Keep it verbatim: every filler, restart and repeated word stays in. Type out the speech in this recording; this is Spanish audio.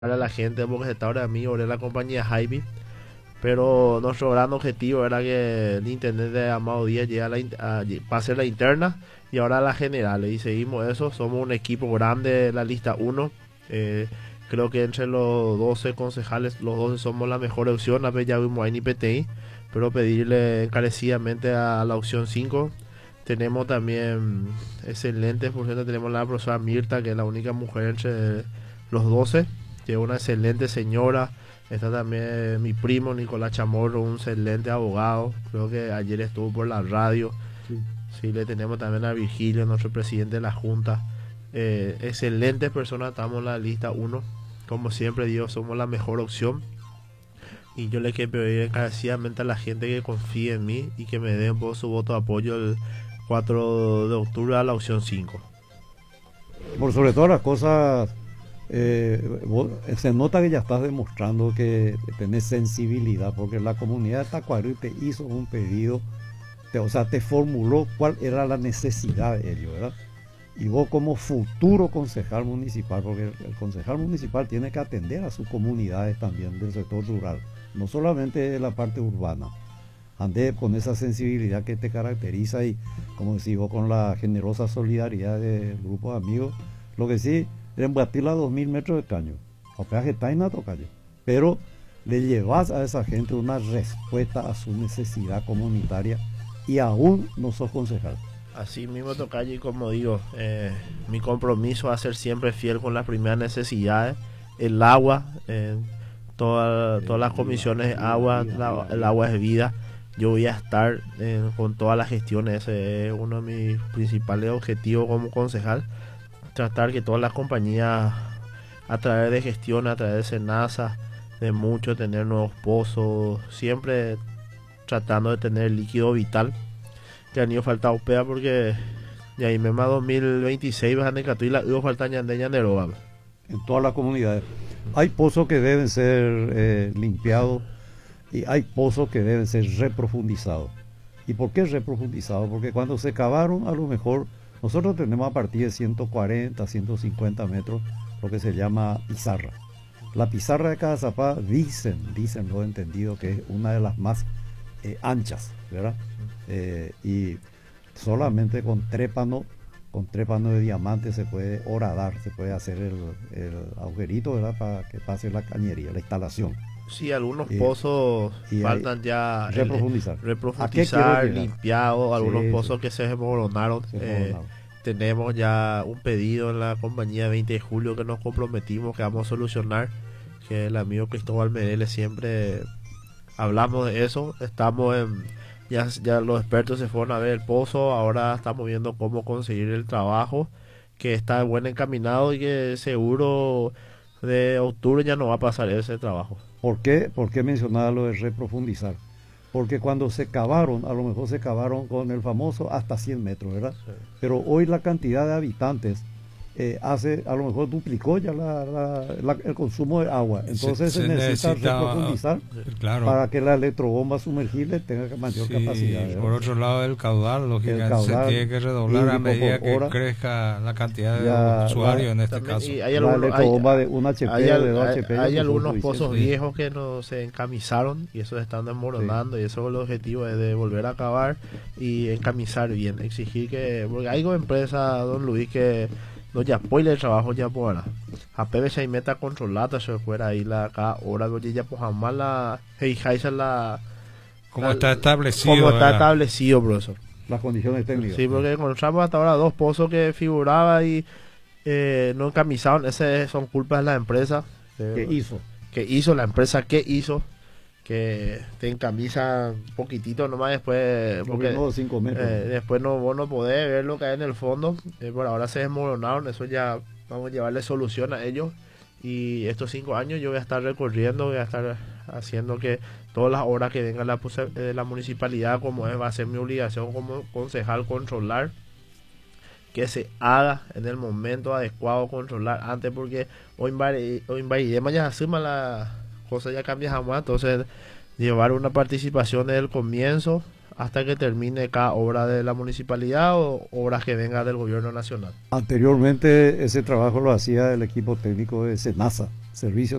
a la gente porque se está ahora mismo en la compañía Hype, pero nuestro gran objetivo era que el internet de Amado Díaz llegue a la, in- a, lle- pase la interna y ahora a la general, y seguimos eso. Somos un equipo grande de la lista uno. eh, Creo que entre los doce concejales, los doce somos la mejor opción. A ver, ya vimos ahí ni P T I, pero pedirle encarecidamente a la opción cinco. Tenemos también excelentes, por cierto, tenemos la profesora Mirta, que es la única mujer entre los doce, que es una excelente señora. Está también mi primo Nicolás Chamorro, un excelente abogado. Creo que ayer estuvo por la radio. Sí. Sí, le tenemos también a Virgilio, nuestro presidente de la Junta. Eh, excelentes personas, estamos en la lista uno. Como siempre digo, somos la mejor opción. Y yo le quiero pedir encarecidamente a la gente que confíe en mí y que me den por su voto de apoyo el cuatro de octubre a la opción cinco. Por sobre todas las cosas, eh, vos- se nota que ya estás demostrando que tenés sensibilidad, porque la comunidad de Tacuarí te hizo un pedido, te- o sea, te formuló cuál era la necesidad de ello, ¿verdad? Y vos como futuro concejal municipal, porque el, el concejal municipal tiene que atender a sus comunidades también del sector rural, no solamente de la parte urbana. Ande con esa sensibilidad que te caracteriza y, como decís vos, con la generosa solidaridad del grupo de amigos, lo que sí, es batir a dos mil metros de caño, o peaje taina tocayo, pero le llevas a esa gente una respuesta a su necesidad comunitaria y aún no sos concejal. Así mismo, tocayo, y como digo, eh, mi compromiso va a ser siempre fiel con las primeras necesidades. El agua, eh, toda- todas las comisiones de agua, la- el agua es vida. Yo voy a estar eh, con todas las gestiones. Ese es uno de mis principales objetivos como concejal. Tratar que todas las compañías, a través de gestión, a través de Senasa, de mucho, tener nuevos pozos, siempre tratando de tener líquido vital. Que han ido faltado pea porque ya ahí mismo dos mil veintiséis van a Catuila iba faltan ya de Ñanderoga. En todas las comunidades. Hay pozos que deben ser eh, limpiados y hay pozos que deben ser reprofundizados. ¿Y por qué reprofundizados? Porque cuando se cavaron, a lo mejor nosotros tenemos a partir de ciento cuarenta, ciento cincuenta metros lo que se llama pizarra. La pizarra de Cazapá dicen, dicen lo entendido, que es una de las más eh, anchas, ¿verdad? Eh, y solamente con trépano, con trépano de diamante se puede horadar, se puede hacer el, el agujerito, ¿verdad? Para que pase la cañería, la instalación. Sí, algunos Y, pozos y hay faltan ya el- reprofundizar. ¿A qué quiero reprofundizar, llegar? limpiados, algunos Sí, pozos sí, que se desmoronaron. se eh, jornada. tenemos ya un pedido en la compañía veinte de julio que nos comprometimos que vamos a solucionar, que el amigo Cristóbal Medele siempre hablamos de eso. Estamos en, ya, ya los expertos se fueron a ver el pozo, ahora estamos viendo cómo conseguir el trabajo, que está buen encaminado y que seguro de octubre ya no va a pasar ese trabajo. ¿Por qué, por qué mencionaba lo de reprofundizar? Porque cuando se cavaron, a lo mejor se cavaron con el famoso hasta cien metros, ¿verdad? Sí. Pero hoy la cantidad de habitantes eh, hace, a lo mejor duplicó ya la- la- la- el consumo de agua. Entonces se, se necesita, necesita, reprofundizar claro, para que la electrobomba sumergible tenga mayor sí, capacidad, ¿verdad? por otro lado el caudal, lógicamente, caudal se tiene que redoblar a hídrico medida por que hora. crezca la cantidad de Ya usuarios la- en este También, caso. y hay La algunos, hay, electrobomba de un H P hay, o al- de dos hay- H P ya hay no son algunos suficientes. pozos Sí. viejos que no se encamisaron y eso se están desmoronando, y eso es el objetivo, es de volver a acabar y encamisar bien, exigir que, porque hay una empresa, don Luis, que no ya spoiler el trabajo ya por ahora. A P B C y meta controlada se fuera ahí la cada hora, porque ya pues jamás la hey, la Como la- está establecido, como está ¿verdad? establecido, profesor. Las condiciones técnicas. Sí, porque encontramos hasta ahora dos pozos que figuraban y eh, no encamisaron. Ese son culpas de la empresa. eh, ¿Qué hizo? que hizo la empresa que hizo, que te encamisa un poquitito nomás después, porque Porque no cinco metros. eh, después no, vos no podés ver lo que hay en el fondo. Eh, por ahora se desmoronaron, eso ya vamos a llevarle solución a ellos. Y estos cinco años yo voy a estar recorriendo, voy a estar haciendo que todas las horas que venga la, puse- de la municipalidad, como es, va a ser mi obligación como concejal controlar que se haga en el momento adecuado, controlar antes, porque hoy invalidemos ya así la cosa ya cambia jamás. Entonces llevar una participación desde el comienzo hasta que termine cada obra de la municipalidad o obras que vengan del gobierno nacional. Anteriormente ese trabajo lo hacía el equipo técnico de Senasa. servicio